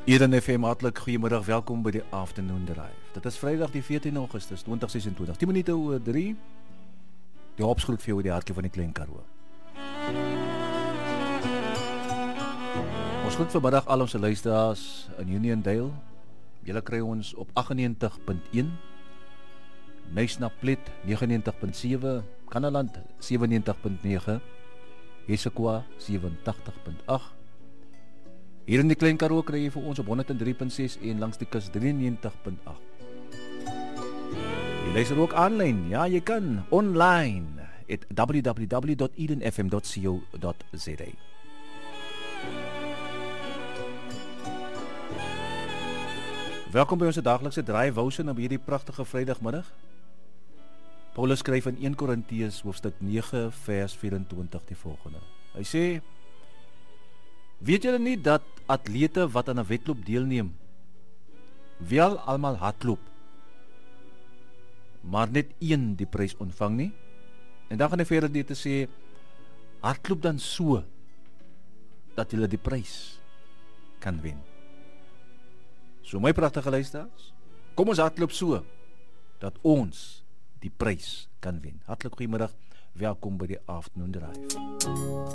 Eden FM, hartlik goeiemiddag, welkom by die Afternoon Drive. Dit is Vrydag die 14 Augustus 2026, 10 minute oor 3. Die opsgroet vir jou die hartjie van die Klein Karoo. Ons groet vanmiddag al ons luisteraars in Uniondale. Julle kry ons op 98.1, Nysnaplet 99.7, Kanaland 97.9, Hesekwa 87.8. Hier in die Klein Karoo kry jy vir ons op 103.6 en langs die kus 93.8. Jy luister ook aanlyn. Ja, jy kan online at www.edenfm.co.za. Welkom by ons daglikse draai wousen op hierdie pragtige Vrydagmiddag. Paulus skryf in 1 Korintiërs hoofstuk 9 vers 24 die volgende. Hy sê: weet julle nie dat atlete wat aan 'n wedloop deelneem, wel almal hardloop, maar net een die prys ontvang nie? En dan gaan hy verder dit te sê, hardloop dan so, dat julle die prys kan wen. So my pragtige luisteraars, kom ons hardloop so, dat ons die prys kan wen. Hartlik goeiemiddag, welkom by die Afternoon Drive.